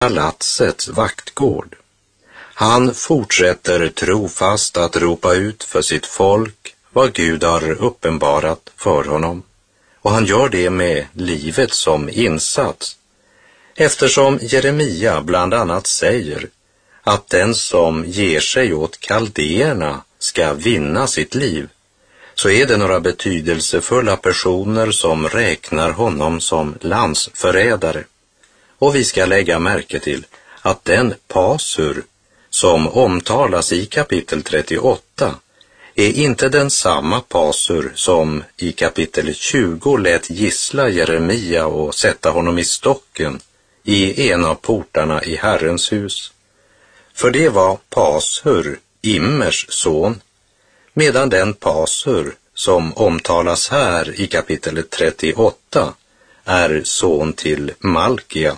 palatsets vaktgård. Han fortsätter trofast att ropa ut för sitt folk vad Gud har uppenbarat för honom. Och han gör det med livet som insats. Eftersom Jeremia bland annat säger att den som ger sig åt kaldéerna ska vinna sitt liv, så är det några betydelsefulla personer som räknar honom som landsförrädare. Och vi ska lägga märke till att den Pasur som omtalas i kapitel 38 är inte den samma Pasur som i kapitel 20 lät gissla Jeremia och sätta honom i stocken i en av portarna i Herrens hus. För det var Pasur, Immers son, medan den Pasur som omtalas här i kapitel 38 är son till Malkia.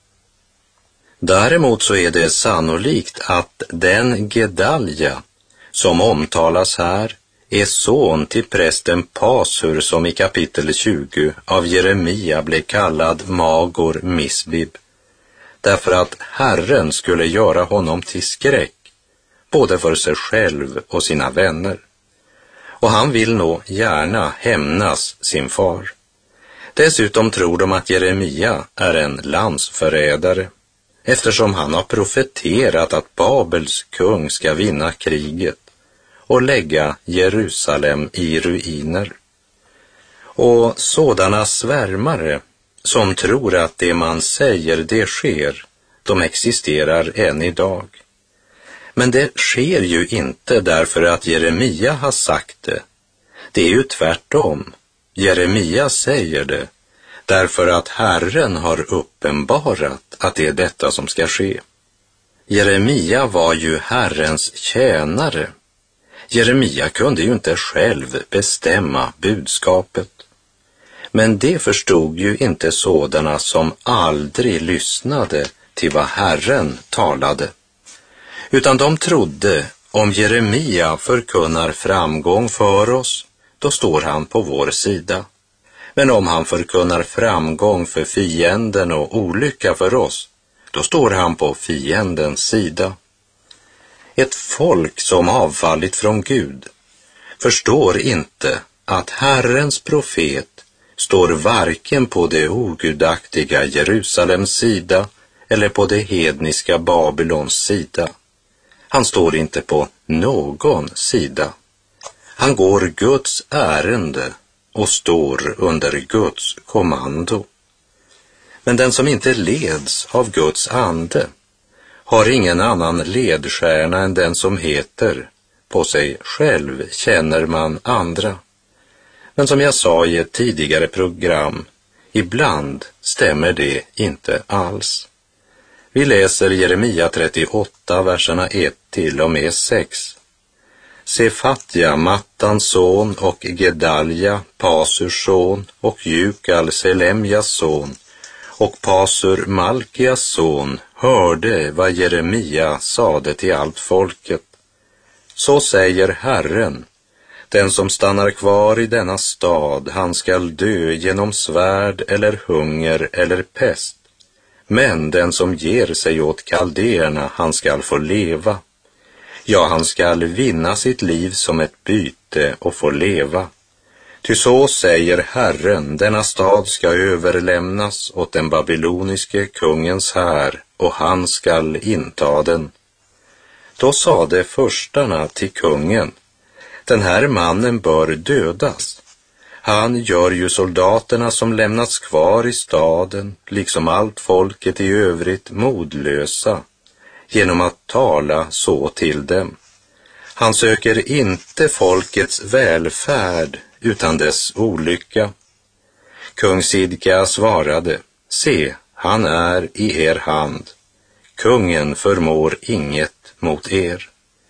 Däremot så är det sannolikt att den Gedalja som omtalas här är son till prästen Pasur som i kapitel 20 av Jeremia blev kallad Magor Misbib, därför att Herren skulle göra honom till skräck, både för sig själv och sina vänner. Och han vill nog gärna hämnas sin far. Dessutom tror de att Jeremia är en landsförrädare, eftersom han har profeterat att Babels kung ska vinna kriget och lägga Jerusalem i ruiner. Och sådana svärmare som tror att det man säger det sker, de existerar än idag. Men det sker ju inte därför att Jeremia har sagt det. Det är ju tvärtom. Jeremia säger det därför att Herren har uppenbarat att det är detta som ska ske. Jeremia var ju Herrens tjänare. Jeremia kunde ju inte själv bestämma budskapet. Men det förstod ju inte sådana som aldrig lyssnade till vad Herren talade. Utan de trodde, om Jeremia förkunnar framgång för oss, då står han på vår sida. Men om han förkunnar framgång för fienden och olycka för oss, då står han på fiendens sida. Ett folk som avfallit från Gud förstår inte att Herrens profet står varken på det ogudaktiga Jerusalems sida eller på det hedniska Babylons sida. Han står inte på någon sida. Han går Guds ärende och står under Guds kommando. Men den som inte leds av Guds ande har ingen annan ledstjärna än den som heter: på sig själv känner man andra. Men som jag sa i ett tidigare program, ibland stämmer det inte alls. Vi läser Jeremia 38, verserna 1 till och med 6. Sefatja, Mattans son, och Gedalja, Pasurs son, och Jukal, Selemjas son, och Pasur, Malkias son, hörde vad Jeremia sade till allt folket. Så säger Herren: den som stannar kvar i denna stad, han skall dö genom svärd eller hunger eller pest. Men den som ger sig åt kaldéerna, han skall få leva. Ja, han skall vinna sitt liv som ett byte och få leva. Ty så säger Herren: denna stad ska överlämnas åt den babyloniske kungens här, och han skall inta den. Då sade förstarna till kungen: den här mannen bör dödas. Han gör ju soldaterna som lämnats kvar i staden, liksom allt folket i övrigt, modlösa, genom att tala så till dem. Han söker inte folkets välfärd, utan dess olycka. Kung Sidkia svarade: se, han är i er hand. Kungen förmår inget mot er.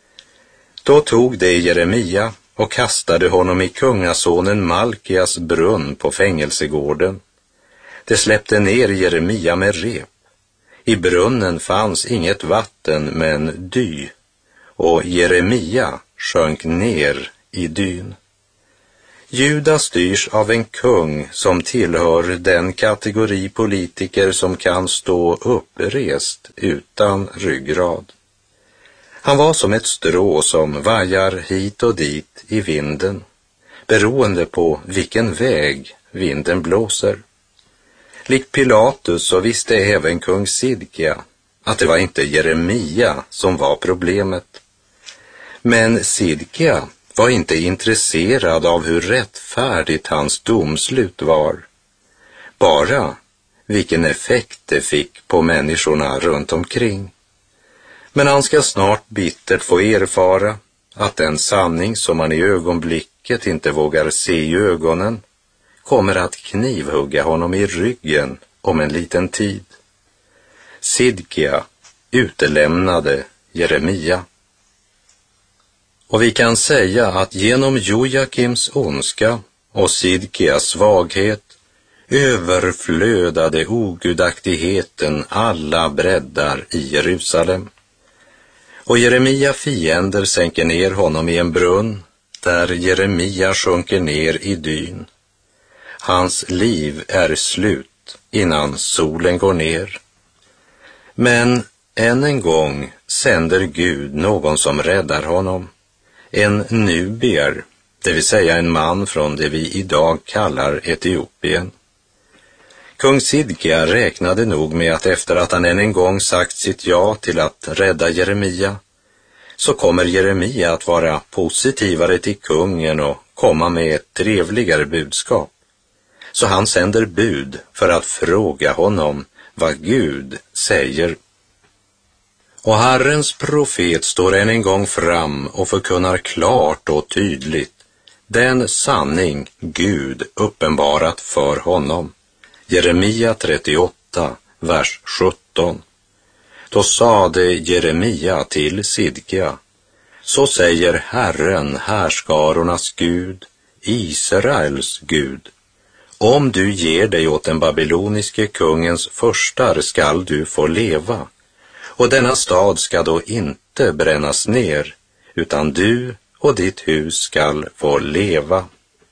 Då tog de Jeremia och kastade honom i kungasonen Malkias brunn på fängelsegården. De släppte ner Jeremia med rep. I brunnen fanns inget vatten men dy, och Jeremia sjönk ner i dyn. Juda styrs av en kung som tillhör den kategori politiker som kan stå upprest utan ryggrad. Han var som ett strå som vajar hit och dit i vinden, beroende på vilken väg vinden blåser. Likt Pilatus så visste även kung Sidkia att det var inte Jeremia som var problemet. Men Sidkia var inte intresserad av hur rättfärdigt hans domslut var, bara vilken effekt det fick på människorna runt omkring. Men han ska snart bittert få erfara att den sanning som han i ögonblicket inte vågar se i ögonen kommer att knivhugga honom i ryggen om en liten tid. Sidkia utelämnade Jeremia. Och vi kan säga att genom Jojakims ondska och Sidkias svaghet överflödade ogudaktigheten alla breddar i Jerusalem. Och Jeremia fiender sänker ner honom i en brunn där Jeremia sjunker ner i dyn. Hans liv är slut innan solen går ner. Men än en gång sänder Gud någon som räddar honom. En nubier, det vill säga en man från det vi idag kallar Etiopien. Kung Sidkia räknade nog med att efter att han än en gång sagt sitt ja till att rädda Jeremia, så kommer Jeremia att vara positivare till kungen och komma med ett trevligare budskap. Så han sänder bud för att fråga honom vad Gud säger. Och Herrens profet står än en gång fram och förkunnar klart och tydligt den sanning Gud uppenbarat för honom. Jeremia 38, vers 17. Då sade Jeremia till Sidkia: så säger Herren, härskarornas Gud, Israels Gud: om du ger dig åt den babyloniske kungens furstar skall du få leva, och denna stad ska då inte brännas ner, utan du och ditt hus skall få leva.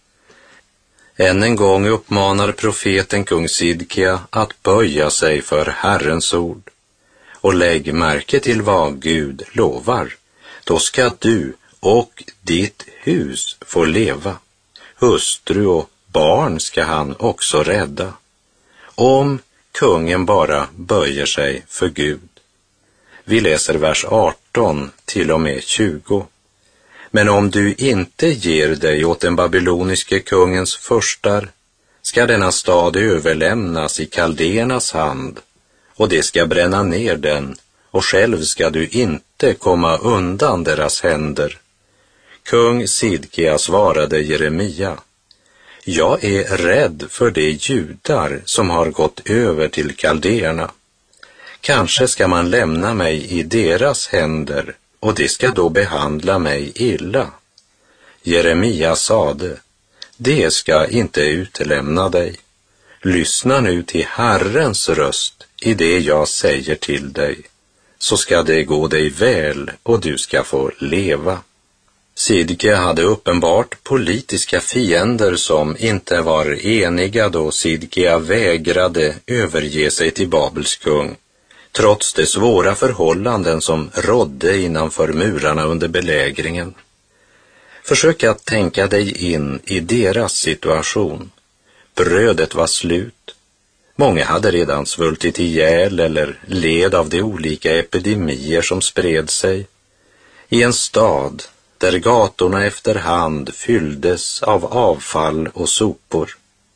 Än en gång uppmanar profeten kung Sidkia att böja sig för Herrens ord. Och lägg märke till vad Gud lovar. Då ska du och ditt hus få leva. Hustru och barn ska han också rädda. Om kungen bara böjer sig för Gud. Vi läser vers 18 till och med 20. Men om du inte ger dig åt den babyloniske kungens furstar ska denna stad överlämnas i kaldéernas hand, och det ska bränna ner den, och själv ska du inte komma undan deras händer. Kung Sidkia svarade Jeremia: jag är rädd för de judar som har gått över till kaldéerna. Kanske ska man lämna mig i deras händer, och de ska då behandla mig illa. Jeremia sade: det ska inte utelämna dig. Lyssna nu till Herrens röst i det jag säger till dig, så ska det gå dig väl och du ska få leva. Sidkia hade uppenbart politiska fiender som inte var eniga då Sidkia vägrade överge sig till Babels kung, trots de svåra förhållanden som rådde innanför murarna under belägringen. Försök att tänka dig in i deras situation. Brödet var slut. Många hade redan svultit ihjäl eller led av de olika epidemier som spred sig. I en stad där gatorna efterhand fylldes av avfall och sopor.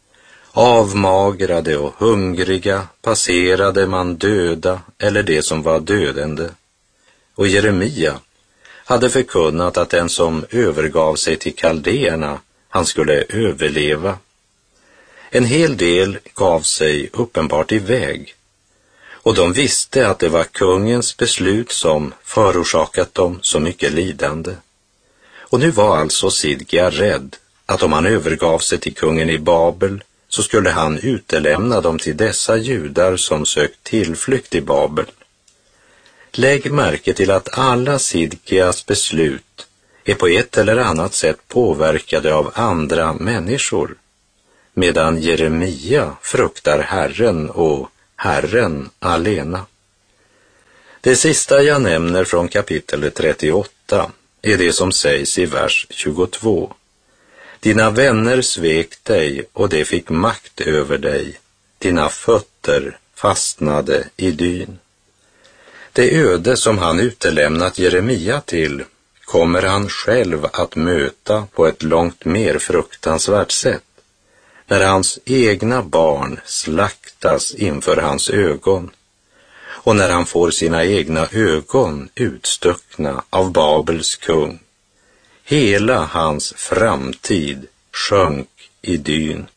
Avmagrade och hungriga passerade man döda eller det som var dödande. Och Jeremia hade förkunnat att den som övergav sig till kaldéerna, han skulle överleva. En hel del gav sig uppenbart iväg, och de visste att det var kungens beslut som förorsakat dem så mycket lidande. Och nu var alltså Sidkia rädd att om han övergav sig till kungen i Babel så skulle han utelämna dem till dessa judar som sökt tillflykt i Babel. Lägg märke till att alla Sidkias beslut är på ett eller annat sätt påverkade av andra människor, medan Jeremia fruktar Herren och Herren alena. Det sista jag nämner från kapitel 38 är det som sägs i vers 22. Dina vänner svek dig och de fick makt över dig. Dina fötter fastnade i dyn. Det öde som han utelämnat Jeremia till kommer han själv att möta på ett långt mer fruktansvärt sätt, när hans egna barn slaktas inför hans ögon och när han får sina egna ögon utstuckna av Babels kung. Hela hans framtid sjönk i dyn.